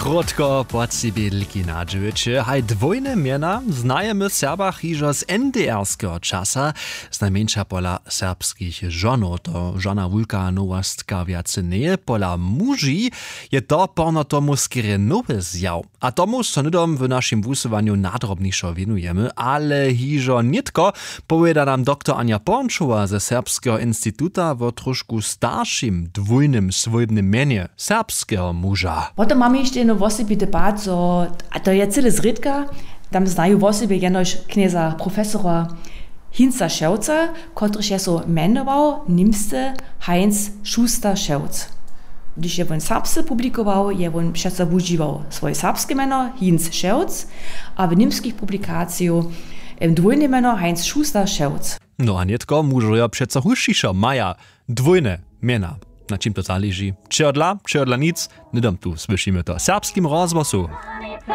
Krótko pod siebie liki nadżywycie, haj dwojne miena znajemy Serbach hižo z NDR-skeho časa, znajmniejsza pola serbskich żonów, to żona wulka nowostka wiacy nie, pola muži je to porno tomu skiery nowy zjaw. A tomu so nydom w naszym wusowaniu nadrobniejszo wienujemy, ale hižo nitko, powiada nam dr Anja Pornčová ze Serbskiego Instytuta w troszkę starszym dwójnym swojbnym mienie serbskiego muža. Potem mamy jeszcze jedną osobę debat, a to jest cyle zrytka, tam znają osobę jenoś knieza profesora Hinza Ševca, któryś je so menował nimsce Heinz Schuster-Ševc. Když je on serbsce publikował, je on přece używał swoje serbskie meno Hinz Ševc, a w niemskich publikacjach dwójne meno Heinz Schuster-Ševc. No a nitko mužoja přece hušišo maja dwójne miena. Na czym to zależy? Čiodla nic, nydom tu słyszymy to serbskim rozgłosu.